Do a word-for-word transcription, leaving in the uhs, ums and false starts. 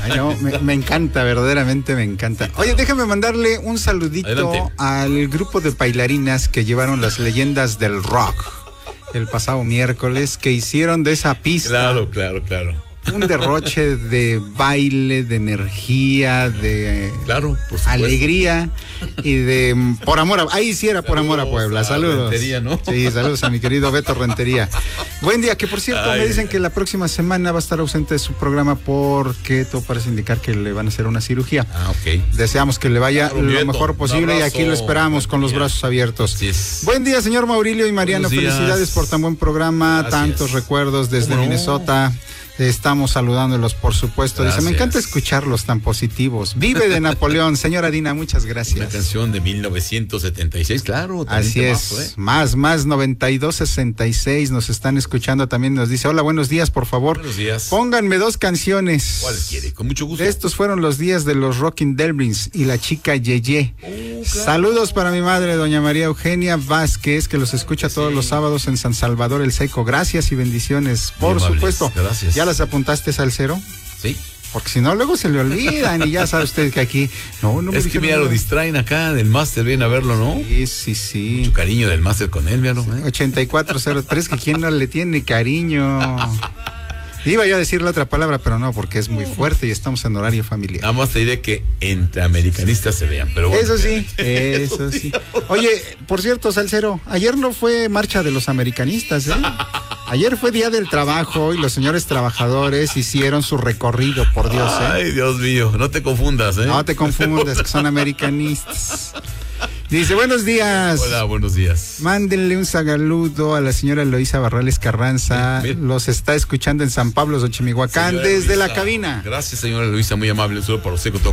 Ay, no, me, me encanta, verdaderamente me encanta. Oye, déjame mandarle un saludito Adelante. Al grupo de bailarinas que llevaron las leyendas del rock el pasado miércoles, que hicieron de esa pista. Claro, claro, claro. Un derroche de baile, de energía, de claro, por alegría y de por amor a, ahí sí era por saludos amor a Puebla. Saludos. Rentería, ¿no? Sí, saludos a mi querido Beto Rentería. Buen día, que por cierto Ay, me dicen que la próxima semana va a estar ausente de su programa porque todo parece indicar que le van a hacer una cirugía. Ah, ok. Deseamos que le vaya claro, lo Beto, mejor posible y aquí lo esperamos con los brazos abiertos. Sí Buen día, señor Maurilio y Mariano. Felicidades por tan buen programa, Gracias. Tantos recuerdos desde Minnesota. No? Estamos saludándolos, por supuesto. Gracias. Dice, me encanta escucharlos tan positivos. Vive de Napoleón, señora Dina, muchas gracias. Una canción de mil novecientos setenta y seis, claro. Así es, bajo, ¿eh? más, más, noventa y dos sesenta y seis, nos están escuchando también, nos dice, hola, buenos días, por favor. Buenos días. Pónganme dos canciones. ¿Cuáles quiere? Con mucho gusto. Estos fueron los días de los Rockin' Delbrins y la chica Yeye. Oh, claro. Saludos para mi madre, doña María Eugenia Vázquez, que los escucha sí. todos los sábados en San Salvador el Seco. Gracias y bendiciones, por Muy supuesto. Gracias. ¿Ya las apuntaste, Salcero? Sí. Porque si no, luego se le olvidan y ya sabe usted que aquí... No, no me es que mira, nada. Lo distraen acá del máster, vienen a verlo, ¿no? Sí, sí, sí. Mucho cariño del máster con él, míralo. ¿eh? ochenta y cuatro cero tres, que quién no le tiene cariño... Iba yo a decir la otra palabra, pero no, porque es muy fuerte y estamos en horario familiar. Nada más te diré que entre americanistas se vean, pero bueno. Eso sí, eso sí. Oye, por cierto, Salcero, ayer no fue marcha de los americanistas, ¿eh? Ayer fue Día del Trabajo y los señores trabajadores hicieron su recorrido, por Dios, ¿eh? Ay, Dios mío, no te confundas, ¿eh? No te confundas, que son americanistas. Dice, buenos días. Hola, buenos días. Mándenle un saludo a la señora Eloísa Barrales Carranza. Sí, los está escuchando en San Pablo, Xochimihuacán, señora desde Eloísa, la cabina. Gracias, señora Eloísa, muy amable. Un saludo para los Seco